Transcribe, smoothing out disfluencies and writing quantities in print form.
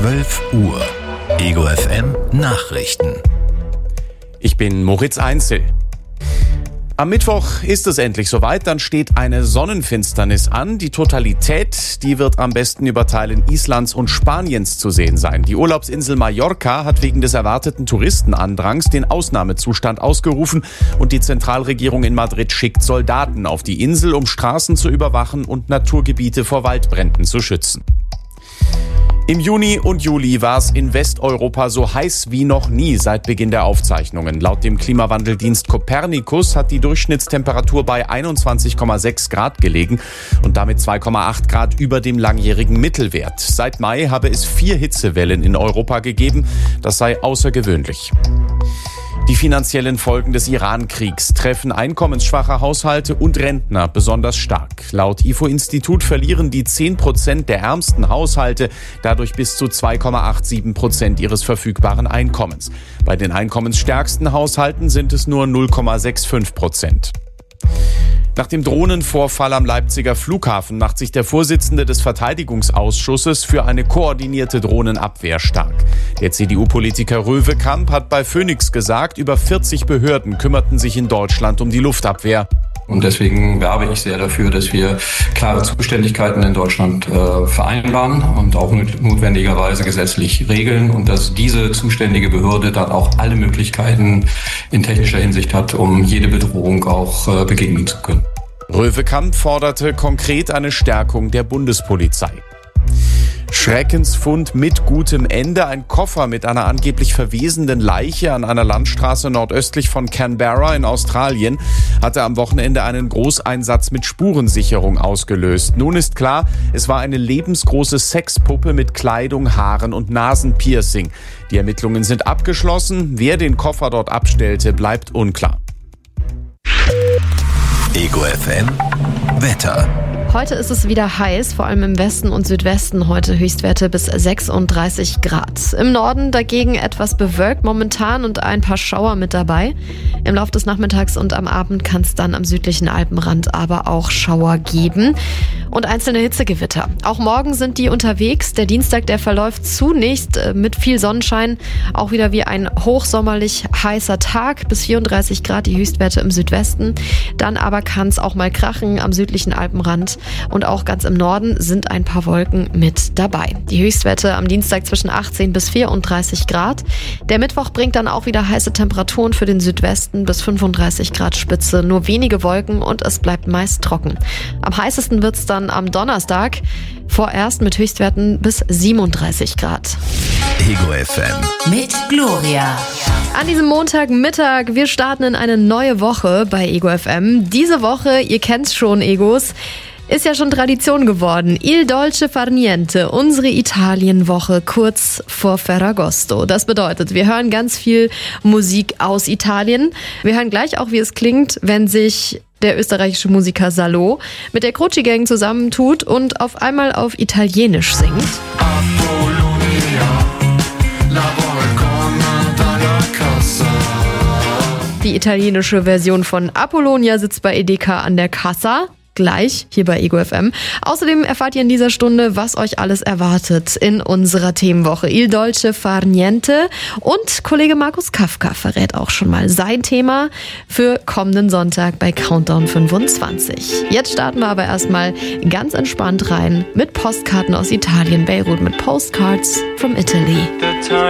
12 Uhr. Ego FM Nachrichten. Ich bin Moritz Einzel. Am Mittwoch ist es endlich soweit, dann steht eine Sonnenfinsternis an. Die Totalität, die wird am besten über Teilen Islands und Spaniens zu sehen sein. Die Urlaubsinsel Mallorca hat wegen des erwarteten Touristenandrangs den Ausnahmezustand ausgerufen und die Zentralregierung in Madrid schickt Soldaten auf die Insel, um Straßen zu überwachen und Naturgebiete vor Waldbränden zu schützen. Im Juni und Juli war es in Westeuropa so heiß wie noch nie seit Beginn der Aufzeichnungen. Laut dem Klimawandeldienst Copernicus hat die Durchschnittstemperatur bei 21,6 Grad gelegen und damit 2,8 Grad über dem langjährigen Mittelwert. Seit Mai habe es 4 Hitzewellen in Europa gegeben. Das sei außergewöhnlich. Die finanziellen Folgen des Iran-Kriegs treffen einkommensschwache Haushalte und Rentner besonders stark. Laut IFO-Institut verlieren die 10% der ärmsten Haushalte dadurch bis zu 2,87% ihres verfügbaren Einkommens. Bei den einkommensstärksten Haushalten sind es nur 0,65%. Nach dem Drohnenvorfall am Leipziger Flughafen macht sich der Vorsitzende des Verteidigungsausschusses für eine koordinierte Drohnenabwehr stark. Der CDU-Politiker Röwekamp hat bei Phoenix gesagt, über 40 Behörden kümmerten sich in Deutschland um die Luftabwehr. Und deswegen werbe ich sehr dafür, dass wir klare Zuständigkeiten in Deutschland vereinbaren und auch notwendigerweise gesetzlich regeln und dass diese zuständige Behörde dann auch alle Möglichkeiten in technischer Hinsicht hat, um jede Bedrohung auch begegnen zu können. Röwekamp forderte konkret eine Stärkung der Bundespolizei. Schreckensfund mit gutem Ende. Ein Koffer mit einer angeblich verwesenden Leiche an einer Landstraße nordöstlich von Canberra in Australien hatte am Wochenende einen Großeinsatz mit Spurensicherung ausgelöst. Nun ist klar, es war eine lebensgroße Sexpuppe mit Kleidung, Haaren und Nasenpiercing. Die Ermittlungen sind abgeschlossen. Wer den Koffer dort abstellte, bleibt unklar. Ego FM Wetter. Heute ist es wieder heiß, vor allem im Westen und Südwesten heute Höchstwerte bis 36 Grad. Im Norden dagegen etwas bewölkt momentan und ein paar Schauer mit dabei. Im Laufe des Nachmittags und am Abend kann es dann am südlichen Alpenrand aber auch Schauer geben und einzelne Hitzegewitter. Auch morgen sind die unterwegs. Der Dienstag, der verläuft zunächst mit viel Sonnenschein, auch wieder wie ein hochsommerlich heißer Tag, bis 34 Grad die Höchstwerte im Südwesten. Dann aber kann es auch mal krachen am südlichen Alpenrand. Und auch ganz im Norden sind ein paar Wolken mit dabei. Die Höchstwerte am Dienstag zwischen 18 bis 34 Grad. Der Mittwoch bringt dann auch wieder heiße Temperaturen für den Südwesten bis 35 Grad Spitze. Nur wenige Wolken und es bleibt meist trocken. Am heißesten wird es dann am Donnerstag, vorerst mit Höchstwerten bis 37 Grad. Ego FM mit Gloria. An diesem Montagmittag, wir starten in eine neue Woche bei Ego FM. Diese Woche, ihr kennt's schon, Egos, ist ja schon Tradition geworden. Il Dolce Far Niente, unsere Italienwoche kurz vor Ferragosto. Das bedeutet, wir hören ganz viel Musik aus Italien. Wir hören gleich auch, wie es klingt, wenn sich der österreichische Musiker Salo mit der Croce Gang zusammentut und auf einmal auf Italienisch singt. Die italienische Version von Apollonia sitzt bei Edeka an der Kassa. Gleich hier bei Ego FM. Außerdem erfahrt ihr in dieser Stunde, was euch alles erwartet in unserer Themenwoche. Il Dolce Far Niente. Und Kollege Markus Kafka verrät auch schon mal sein Thema für kommenden Sonntag bei Countdown 25. Jetzt starten wir aber erstmal ganz entspannt rein mit Postkarten aus Italien, Beirut mit Postcards from Italy.